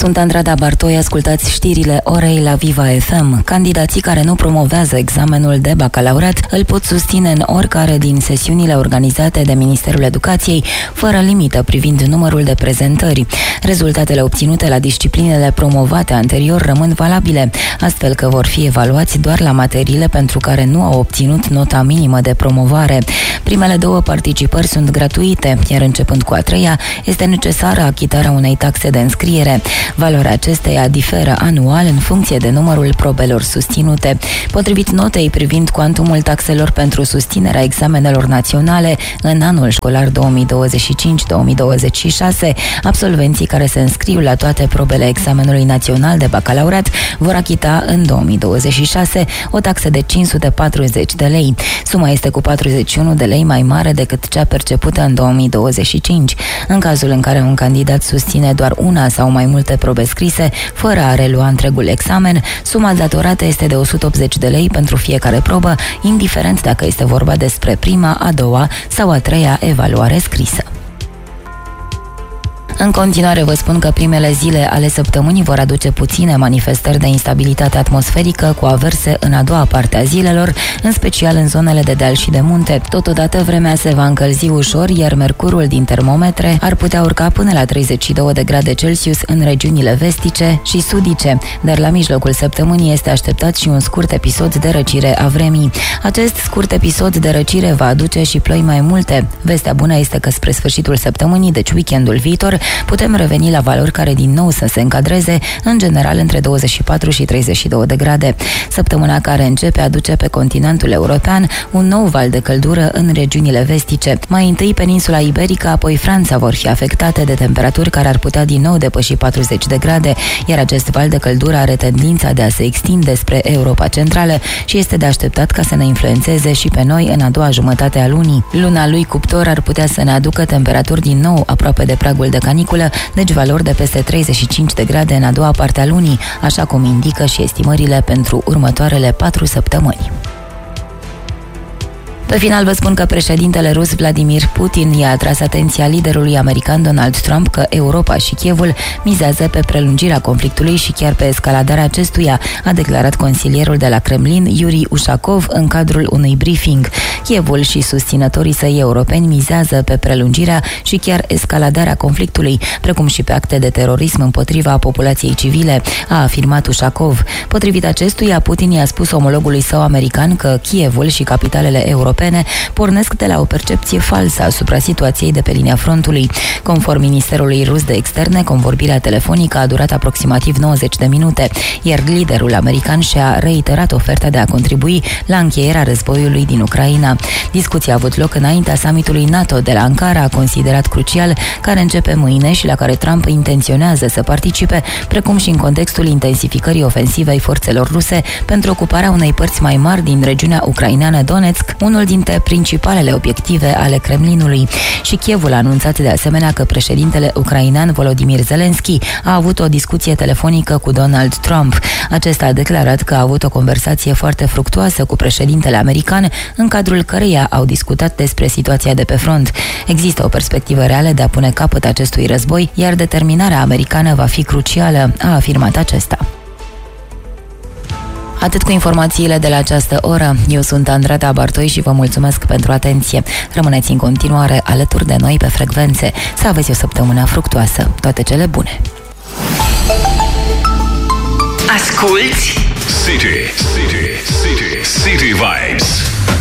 Sunt Andrada Bartoi, ascultați știrile orei la Viva FM. Candidații care nu promovează examenul de bacalaureat îl pot susține în oricare din sesiunile organizate de Ministerul Educației, fără limită privind numărul de prezentări. Rezultatele obținute la disciplinele promovate anterior rămân valabile, astfel că vor fi evaluați doar la materiile pentru care nu au obținut nota minimă de promovare. Primele 2 participări sunt gratuite, iar începând cu a 3-a, este necesară achitarea unei taxe de înscriere. Valoarea acesteia diferă anual în funcție de numărul probelor susținute. Potrivit notei privind cuantumul taxelor pentru susținerea examenelor naționale în anul școlar 2025-2026, absolvenții care se înscriu la toate probele examenului național de bacalaureat vor achita în 2026 o taxă de 540 de lei. Suma este cu 41 de lei mai mare decât cea percepută în 2025. În cazul în care un candidat susține doar una sau mai multe probe scrise, fără a relua întregul examen, suma datorată este de 180 de lei pentru fiecare probă, indiferent dacă este vorba despre prima, a 2-a sau a 3-a evaluare scrisă. În continuare vă spun că primele zile ale săptămânii vor aduce puține manifestări de instabilitate atmosferică cu averse în a doua parte a zilelor, în special în zonele de deal și de munte. Totodată vremea se va încălzi ușor, iar mercurul din termometre ar putea urca până la 32 de grade Celsius în regiunile vestice și sudice, dar la mijlocul săptămânii este așteptat și un scurt episod de răcire a vremii. Acest scurt episod de răcire va aduce și ploi mai multe. Vestea bună este că spre sfârșitul săptămânii, deci weekendul viitor, putem reveni la valori care din nou să se încadreze, în general între 24 și 32 de grade. Săptămâna care începe aduce pe continentul european un nou val de căldură în regiunile vestice. Mai întâi peninsula iberică, apoi Franța vor fi afectate de temperaturi care ar putea din nou depăși 40 de grade, iar acest val de căldură are tendința de a se extinde spre Europa Centrală și este de așteptat ca să ne influențeze și pe noi în a doua jumătate a lunii. Luna lui cuptor ar putea să ne aducă temperaturi din nou aproape de pragul de caniculă, deci valori de peste 35 de grade în a doua parte a lunii, așa cum indică și estimările pentru următoarele 4 săptămâni. Pe final vă spun că președintele rus Vladimir Putin i-a atras atenția liderului american Donald Trump că Europa și Kievul mizează pe prelungirea conflictului și chiar pe escaladarea acestuia, a declarat consilierul de la Kremlin, Yuri Ushakov, în cadrul unui briefing. Kievul și susținătorii săi europeni mizează pe prelungirea și chiar escaladarea conflictului, precum și pe acte de terorism împotriva populației civile, a afirmat Ushakov. Potrivit acestuia, Putin i-a spus omologului său american că Kievul și capitalele europene pornesc de la o percepție falsă asupra situației de pe linia frontului. Conform Ministerului Rus de Externe, convorbirea telefonică a durat aproximativ 90 de minute, iar liderul american și-a reiterat oferta de a contribui la încheierea războiului din Ucraina. Discuția a avut loc înaintea summitului NATO de la Ankara, considerat crucial, care începe mâine și la care Trump intenționează să participe, precum și în contextul intensificării ofensivei forțelor ruse pentru ocuparea unei părți mai mari din regiunea ucraineană Donetsk, unul dintre principalele obiective ale Kremlinului. Și Kievul a anunțat de asemenea că președintele ucrainean Volodymyr Zelensky a avut o discuție telefonică cu Donald Trump. Acesta a declarat că a avut o conversație foarte fructuoasă cu președintele american, în cadrul căreia au discutat despre situația de pe front. Există o perspectivă reală de a pune capăt acestui război, iar determinarea americană va fi crucială, a afirmat acesta. Atât cu informațiile de la această oră. Eu sunt Andrada Bartoi și vă mulțumesc pentru atenție. Rămâneți în continuare alături de noi pe frecvențe. Să aveți o săptămână fructuoasă. Toate cele bune! Asculți City